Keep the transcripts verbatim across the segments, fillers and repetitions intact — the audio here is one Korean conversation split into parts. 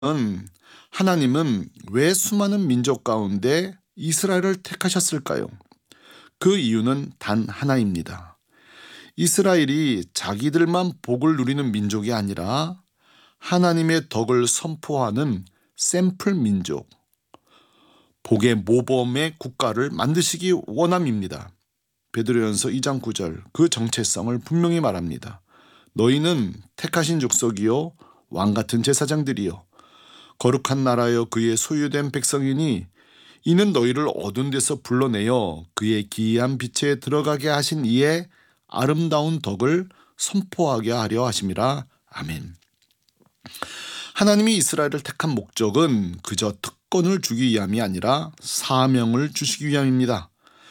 음, 하나님은 왜 수많은 민족 가운데 이스라엘을 택하셨을까요? 그 이유는 단 하나입니다. 이스라엘이 자기들만 복을 누리는 민족이 아니라 하나님의 덕을 선포하는 샘플 민족, 복의 모범의 국가를 만드시기 원함입니다. 베드로전서 이 장 구 절 그 정체성을 분명히 말합니다. 너희는 택하신 족속이요 왕 같은 제사장들이요 거룩한 나라여 그의 소유된 백성이니 이는 너희를 어두운 데서 불러내어 그의 기이한 빛에 들어가게 하신 이의 아름다운 덕을 선포하게 하려 하심이라. 아멘. 하나님이 이스라엘을 택한 목적은 그저 특권을 주기 위함이 아니라 사명을 주시기 위함입니다.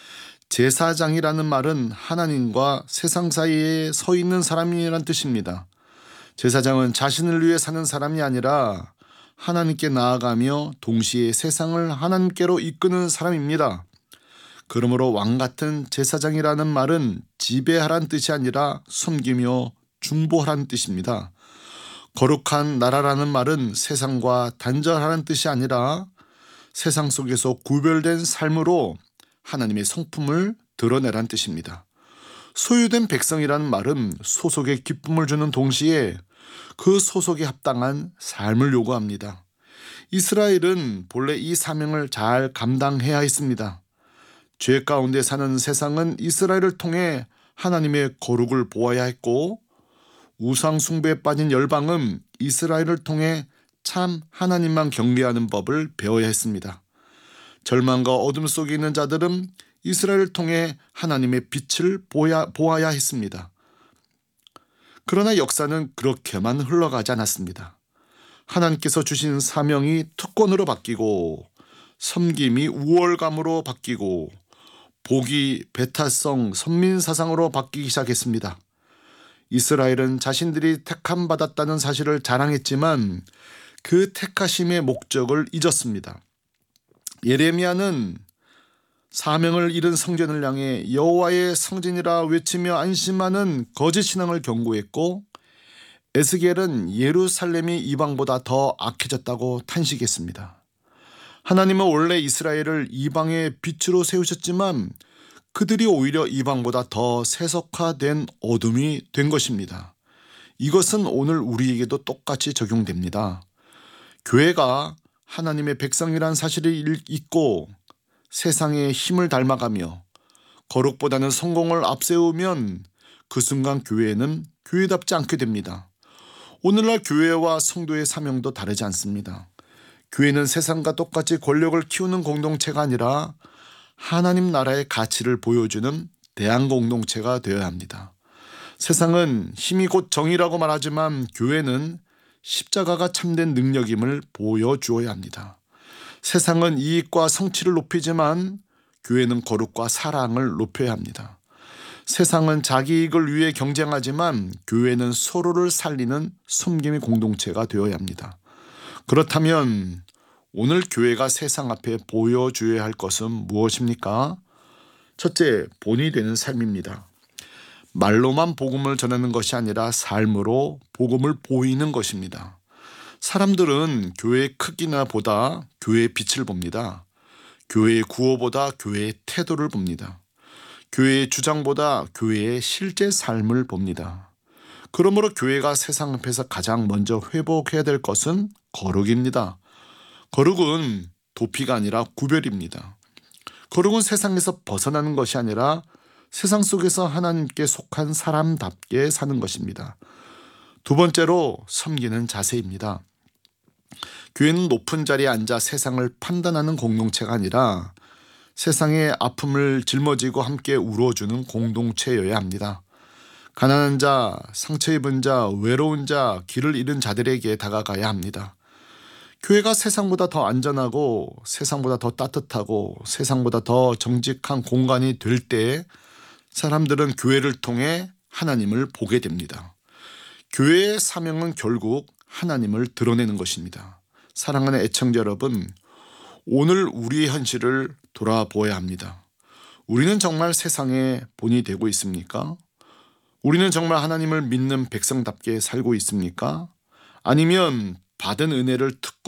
제사장이라는 말은 하나님과 세상 사이에 서 있는 사람이란 뜻입니다. 제사장은 자신을 위해 사는 사람이 아니라 하나님께 나아가며 동시에 세상을 하나님께로 이끄는 사람입니다. 그러므로 왕 같은 제사장이라는 말은 지배하라는 뜻이 아니라 섬기며 중보하라는 뜻입니다. 거룩한 나라라는 말은 세상과 단절하라는 뜻이 아니라 세상 속에서 구별된 삶으로 하나님의 성품을 드러내라는 뜻입니다. 소유된 백성이라는 말은 소속의 기쁨을 주는 동시에 그 소속에 합당한 삶을 요구합니다. 이스라엘은 본래 이 사명을 잘 감당해야 했습니다. 죄 가운데 사는 세상은 이스라엘을 통해 하나님의 거룩을 보아야 했고, 우상 숭배에 빠진 열방은 이스라엘을 통해 참 하나님만 경배하는 법을 배워야 했습니다. 절망과 어둠 속에 있는 자들은 이스라엘을 통해 하나님의 빛을 보아야, 보아야 했습니다. 그러나 역사는 그렇게만 흘러가지 않았습니다. 하나님께서 주신 사명이 특권으로 바뀌고 섬김이 우월감으로 바뀌고 복이 배타성 선민사상으로 바뀌기 시작했습니다. 이스라엘은 자신들이 택함 받았다는 사실을 자랑했지만 그 택하심의 목적을 잊었습니다. 예레미야는 사명을 잃은 성전을 향해 여호와의 성전이라 외치며 안심하는 거짓 신앙을 경고했고, 에스겔은 예루살렘이 이방보다 더 악해졌다고 탄식했습니다. 하나님은 원래 이스라엘을 이방의 빛으로 세우셨지만 그들이 오히려 이방보다 더 세속화된 어둠이 된 것입니다. 이것은 오늘 우리에게도 똑같이 적용됩니다. 교회가 하나님의 백성이란 사실을 잊고 세상의 힘을 닮아가며 거룩보다는 성공을 앞세우면 그 순간 교회는 교회답지 않게 됩니다. 오늘날 교회와 성도의 사명도 다르지 않습니다. 교회는 세상과 똑같이 권력을 키우는 공동체가 아니라 하나님 나라의 가치를 보여주는 대안 공동체가 되어야 합니다. 세상은 힘이 곧 정의라고 말하지만 교회는 십자가가 참된 능력임을 보여주어야 합니다. 세상은 이익과 성취를 높이지만 교회는 거룩과 사랑을 높여야 합니다. 세상은 자기 이익을 위해 경쟁하지만 교회는 서로를 살리는 섬김의 공동체가 되어야 합니다. 그렇다면 오늘 교회가 세상 앞에 보여줘야 할 것은 무엇입니까? 첫째, 본이 되는 삶입니다. 말로만 복음을 전하는 것이 아니라 삶으로 복음을 보이는 것입니다. 사람들은 교회의 크기나 보다 교회의 빛을 봅니다. 교회의 구호보다 교회의 태도를 봅니다. 교회의 주장보다 교회의 실제 삶을 봅니다. 그러므로 교회가 세상 앞에서 가장 먼저 회복해야 될 것은 거룩입니다. 거룩은 도피가 아니라 구별입니다. 거룩은 세상에서 벗어나는 것이 아니라 세상 속에서 하나님께 속한 사람답게 사는 것입니다. 두 번째로 섬기는 자세입니다. 교회는 높은 자리에 앉아 세상을 판단하는 공동체가 아니라 세상의 아픔을 짊어지고 함께 울어주는 공동체여야 합니다. 가난한 자, 상처 입은 자, 외로운 자, 길을 잃은 자들에게 다가가야 합니다. 교회가 세상보다 더 안전하고 세상보다 더 따뜻하고 세상보다 더 정직한 공간이 될 때 사람들은 교회를 통해 하나님을 보게 됩니다. 교회의 사명은 결국 하나님을 드러내는 것입니다. 사랑하는 애청자 여러분, 오늘 우리의 현실을 돌아보아야 합니다. 우리는 정말 세상의 본이 되고 있습니까? 우리는 정말 하나님을 믿는 백성답게 살고 있습니까? 아니면 받은 은혜를